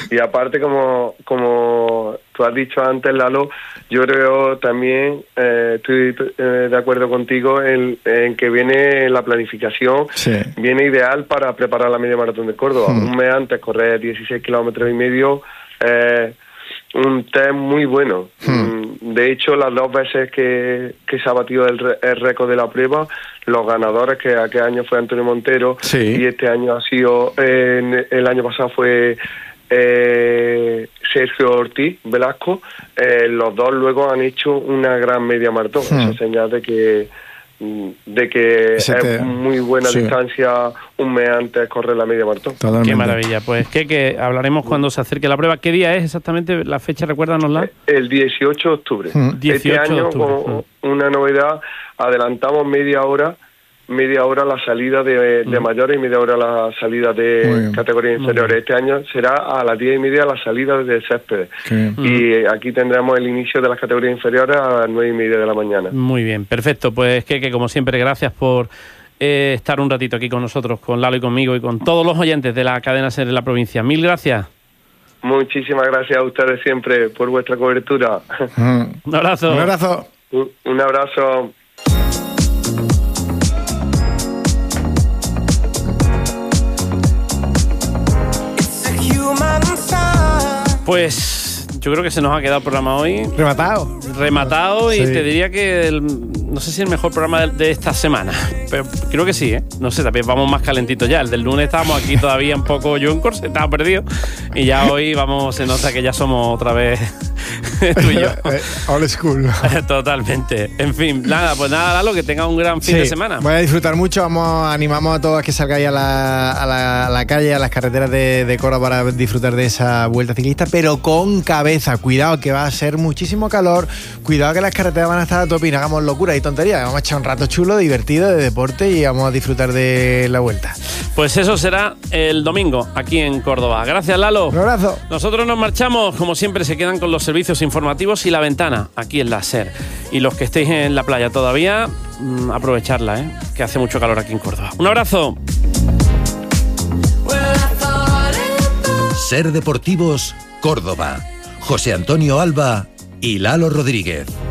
Y aparte, como tú has dicho antes, Lalo, yo creo también, estoy de acuerdo contigo en que viene la planificación, viene ideal para preparar la media maratón de Córdoba. Un mes antes, correr 16 kilómetros y medio, un test muy bueno. De hecho, las 2 veces que se ha batido el récord de la prueba, los ganadores, que aquel año fue Antonio Montero, y este año ha sido, el año pasado fue Sergio Ortiz Velasco, los dos luego han hecho una gran media maratón. Eso es señal de que es muy buena distancia un mes antes correr la media maratón. Qué maravilla. Pues que hablaremos cuando se acerque la prueba. ¿Qué día es exactamente la fecha? Recuérdanosla. El 18 de octubre. 18 este año, de octubre. Con una novedad, adelantamos media hora la salida de mayores y media hora la salida de categorías inferiores. Este año será a las 10:30 la salida de Céspedes. Y aquí tendremos el inicio de las categorías inferiores a las 9:30 de la mañana. Muy bien, perfecto. Pues que como siempre, gracias por estar un ratito aquí con nosotros, con Lalo y conmigo y con todos los oyentes de la cadena SER en la provincia. Mil gracias. Muchísimas gracias a ustedes siempre por vuestra cobertura. Un abrazo. Un abrazo. Un abrazo. Pues yo creo que se nos ha quedado el programa hoy rematado y te diría que no sé si el mejor programa de esta semana, pero creo que sí, no sé, también vamos más calentitos ya. El del lunes estábamos aquí todavía un poco Junkers, estaba perdido, y ya hoy se nota que ya somos otra vez tú y yo. Old school. Totalmente. En fin, pues nada, Lalo, que tenga un gran fin de semana. Voy a disfrutar mucho, animamos a todos a que salgáis a la calle, a las carreteras de Córdoba para disfrutar de esa vuelta ciclista, pero con cabeza. Cuidado que va a ser muchísimo calor, cuidado que las carreteras van a estar a tope y no hagamos locuras y tonterías. Vamos a echar un rato chulo, divertido, de deporte y vamos a disfrutar de la vuelta. Pues eso será el domingo aquí en Córdoba. Gracias, Lalo. Un abrazo. Nosotros nos marchamos, como siempre se quedan con los servicios informativos y La Ventana, aquí en la SER. Y los que estéis en la playa todavía, aprovecharla, que hace mucho calor aquí en Córdoba. Un abrazo. SER Deportivos, Córdoba. José Antonio Alba y Lalo Rodríguez.